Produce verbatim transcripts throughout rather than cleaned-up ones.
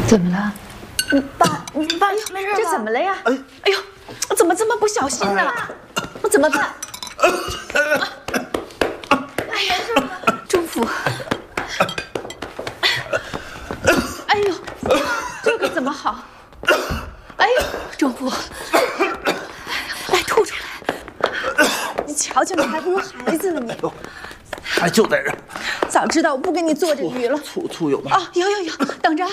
怎么了？ 你爸，你爸没事吧？ 这怎么了呀？ 哎， 哎呦，我怎么这么不小心呢？我怎么办？哎呀，中府，哎呦，这可怎么好？哎呦，中府，来吐出来！你瞧瞧，你还不如孩子呢，你。 还就在这儿。 早知道我不给你做这鱼了。 醋醋有吗？ 啊，有有有，等着。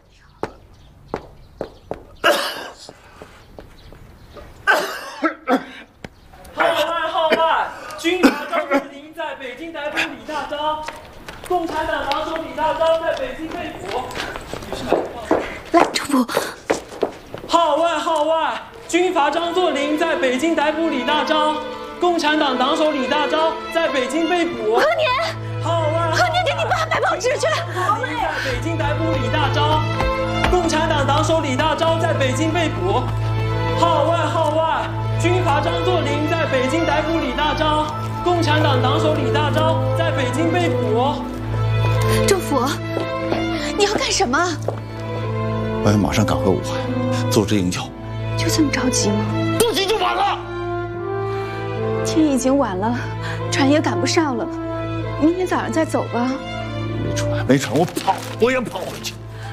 号外号外！军阀张作霖在北京逮捕李大钊，共产党党首李大钊在北京被捕。 来，中府。 号外号外！军阀张作霖在北京逮捕李大钊，共产党党首李大钊在北京被捕。 何年， 号外！ 何年给你爸买报纸去。 张作霖在北京逮捕李大钊，共产党党首李大钊在北京被捕。号外号外！军阀张作霖在北京逮捕李大钊，共产党党首李大钊在北京被捕。 中府，你要干什么？ 我要马上赶回武汉，组织营救。 就这么着急吗？ 不急就晚了。 天已经晚了，船也赶不上了，明天早上再走吧。 没船，没船，我跑，我也跑回去。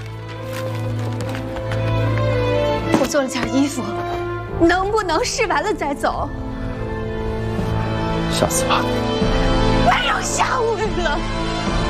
我做了件衣服，能不能试完了再走？ 下次吧。 没有下文了。